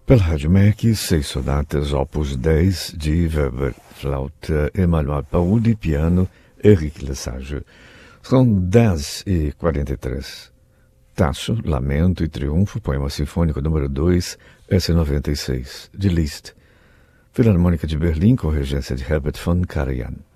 Pela Rádio MEC, 6 sonatas opus 10 de Weber, flauta Emmanuel Paudi, piano Henrique Lesage. São 10h43. Tasso, Lamento e Triunfo, poema sinfônico número 2, S96, de Liszt. Filarmônica de Berlim, com regência de Herbert von Karajan.